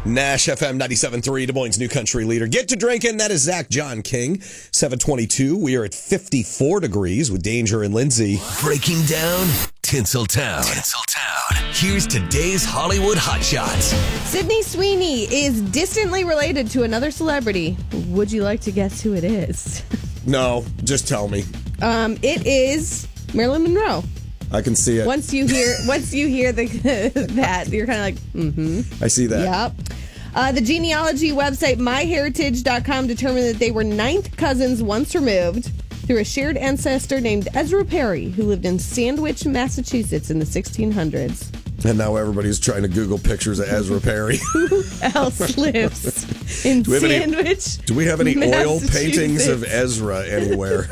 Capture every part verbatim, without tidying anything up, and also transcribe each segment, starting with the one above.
Nash F M ninety-seven point three, Des Moines' new country leader. Get to drinking. That is Zach John King. seven twenty-two. We are at fifty-four degrees with Danger and Lindsay. Breaking down Tinseltown. Tinseltown. Here's today's Hollywood Hotshots. Sydney Sweeney is distantly related to another celebrity. Would you like to guess who it is? No, just tell me. Um, it is Marilyn Monroe. I can see it. Once you hear, once you hear the that, you're kind of like, mm-hmm. I see that. Yep. Uh, the genealogy website my heritage dot com determined that they were ninth cousins once removed through a shared ancestor named Ezra Perry, who lived in Sandwich, Massachusetts in the sixteen hundreds. And now everybody's trying to Google pictures of Ezra Perry. Who else lives in do Sandwich? Any, do we have any oil paintings of Ezra anywhere?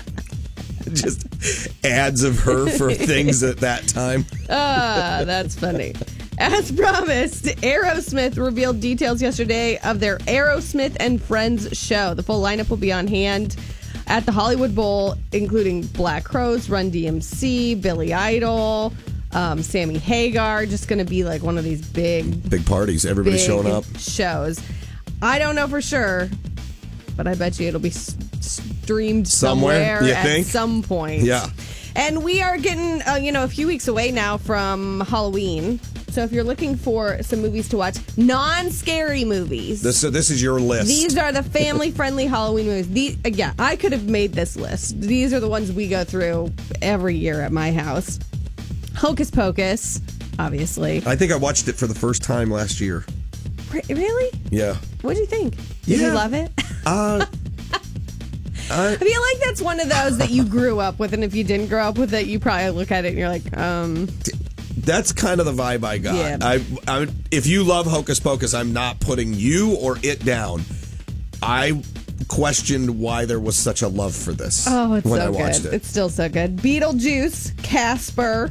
Just ads of her for things at that time. Ah, that's funny. As promised, Aerosmith revealed details yesterday of their Aerosmith and Friends show. The full lineup will be on hand at the Hollywood Bowl, including Black Crowes, Run D M C, Billy Idol, um, Sammy Hagar. Just going to be like one of these big... Big parties. Everybody's big showing up. Shows. I don't know for sure, but I bet you it'll be streamed somewhere, somewhere at think? some point. Yeah. And we are getting, uh, you know, a few weeks away now from Halloween. So if you're looking for some movies to watch, non-scary movies. This, so this is your list. These are the family-friendly Halloween movies. These, yeah, I could have made this list. These are the ones we go through every year at my house. Hocus Pocus, obviously. I think I watched it for the first time last year. Really? Yeah. What do you think? Did yeah. you love it? Uh... I feel like that's one of those that you grew up with, and if you didn't grow up with it, you probably look at it and you're like, um... That's kind of the vibe I got. Yeah. I, I, if you love Hocus Pocus, I'm not putting you or it down. I questioned why there was such a love for this. Oh, it's when so I watched good. It. It's still so good. Beetlejuice, Casper,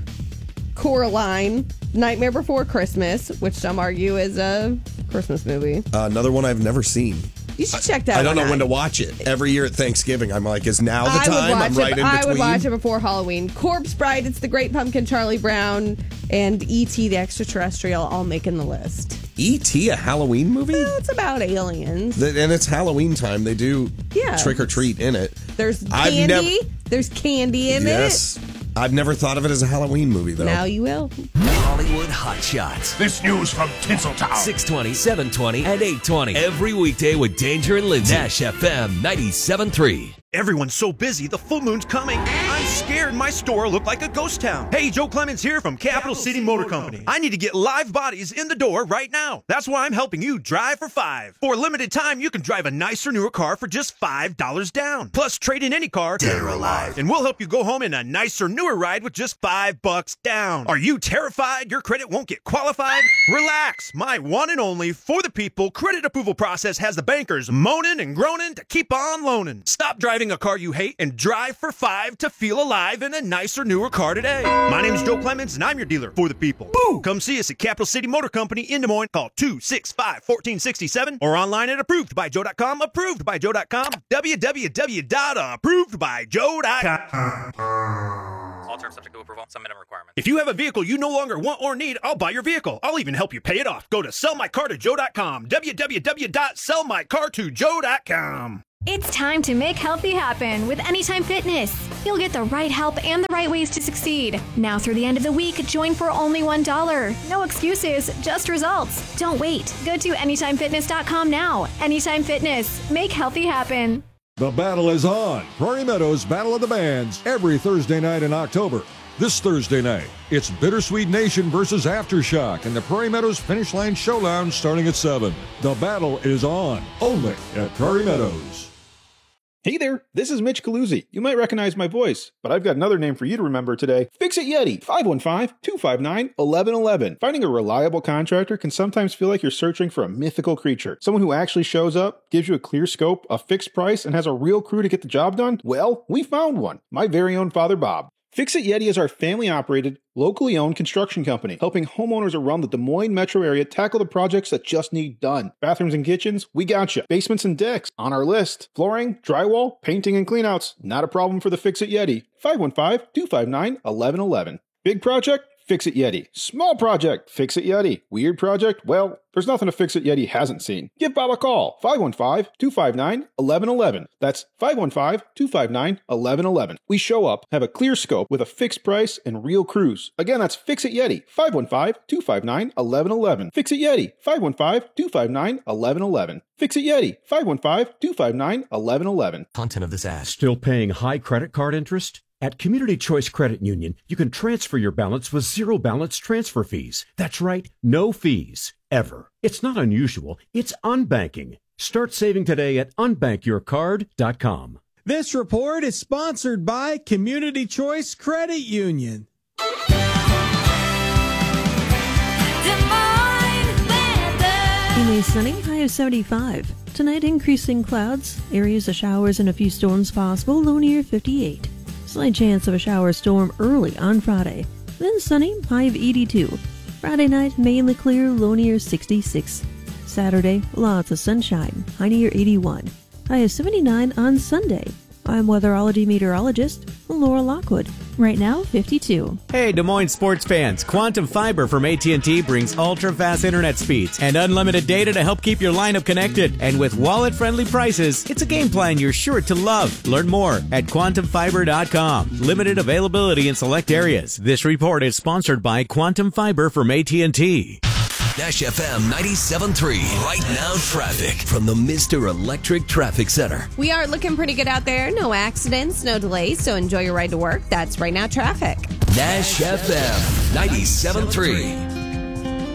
Coraline, Nightmare Before Christmas, which some argue is a Christmas movie. Uh, another one I've never seen. You should check that I don't one know out. when to watch it. Every year at Thanksgiving, I'm like, is now the I time? Would watch I'm right it, in I between. would watch it before Halloween. Corpse Bride, It's the Great Pumpkin, Charlie Brown, and E T the Extraterrestrial all making the list. E T, a Halloween movie? Well, it's about aliens. The, and it's Halloween time. They do yeah. trick or treat in it. There's I've candy. Nev- There's candy in yes. it. I've never thought of it as a Halloween movie, though. Now you will. Hollywood Hotshots. This news from Tinseltown. six twenty, seven twenty, and eight twenty. Every weekday with Danger and Lindsay. Nash F M ninety-seven point three. Everyone's so busy, the full moon's coming. I'm scared my store will look like a ghost town. Hey, Joe Clemens here from Capital City Motor Company. I need to get live bodies in the door right now. That's why I'm helping you drive for five. For a limited time, you can drive a nicer, newer car for just five dollars down. Plus, trade in any car, dead or alive, and we'll help you go home in a nicer, newer ride with just five bucks down. Are you terrified your credit won't get qualified? Relax. My one and only for the people credit approval process has the bankers moaning and groaning to keep on loaning. Stop driving a car you hate and drive for five to feel alive in a nicer, newer car today. My name is Joe Clemens, and I'm your dealer for the people. Boo! Come see us at Capital City Motor Company in Des Moines. Call two six five, one four six seven or online at approved by joe dot com. approved by joe dot com. w w w dot approved by joe dot com. All terms subject to approval. Some minimum requirements. If you have a vehicle you no longer want or need, I'll buy your vehicle. I'll even help you pay it off. Go to sell my car to joe dot com. w w w dot sell my car to joe dot com. It's time to make healthy happen with Anytime Fitness. You'll get the right help and the right ways to succeed. Now through the end of the week, join for only one dollar. No excuses, just results. Don't wait. Go to anytime fitness dot com now. Anytime Fitness. Make healthy happen. The battle is on. Prairie Meadows Battle of the Bands every Thursday night in October. This Thursday night, it's Bittersweet Nation versus Aftershock in the Prairie Meadows Finish Line Showdown starting at seven. The battle is on, only at Prairie Meadows. Hey there, this is Mitch Caluzzi. You might recognize my voice, but I've got another name for you to remember today. Fix-It Yeti, five one five, two five nine, one one one one. Finding a reliable contractor can sometimes feel like you're searching for a mythical creature. Someone who actually shows up, gives you a clear scope, a fixed price, and has a real crew to get the job done? Well, we found one. My very own Father Bob. Fix-It Yeti is our family-operated, locally owned construction company, helping homeowners around the Des Moines metro area tackle the projects that just need done. Bathrooms and kitchens, we gotcha. Basements and decks, on our list. Flooring, drywall, painting, and cleanouts, not a problem for the Fix-It Yeti. five one five, two five nine, one one one one. Big project? Fix-It Yeti. Small project, Fix-It Yeti. Weird project? Well, there's nothing a Fix-It Yeti hasn't seen. Give Bob a call, five one five, two five nine, one one one one. That's five one five, two five nine, one one one one. We show up, have a clear scope with a fixed price and real crews. Again, that's Fix-It Yeti, five one five, two five nine, one one one one. Fix-It Yeti, five one five, two five nine, one one one one. Fix-It Yeti, five one five, two five nine, one one one one. Content of this ad. Still paying high credit card interest? At Community Choice Credit Union, you can transfer your balance with zero balance transfer fees. That's right, no fees, ever. It's not unusual, it's unbanking. Start saving today at unbank your card dot com. This report is sponsored by Community Choice Credit Union. Mainly sunny, high of seventy-five. Tonight, increasing clouds, areas of showers and a few storms possible, low near fifty-eight. Slight chance of a shower or storm early on Friday. Then sunny, high of eighty-two. Friday night, mainly clear, low near sixty-six. Saturday, lots of sunshine, high near eighty-one. High of seventy-nine on Sunday. I'm weatherology meteorologist Laura Lockwood. Right now, fifty-two. Hey, Des Moines sports fans. Quantum Fiber from A T and T brings ultra-fast internet speeds and unlimited data to help keep your lineup connected. And with wallet-friendly prices, it's a game plan you're sure to love. Learn more at quantum fiber dot com. Limited availability in select areas. This report is sponsored by Quantum Fiber from A T and T. Nash F M ninety-seven point three. Right now, traffic from the Mister Electric Traffic Center. We are looking pretty good out there. No accidents, no delays, so enjoy your ride to work. That's Right Now Traffic. Nash F M ninety-seven point three.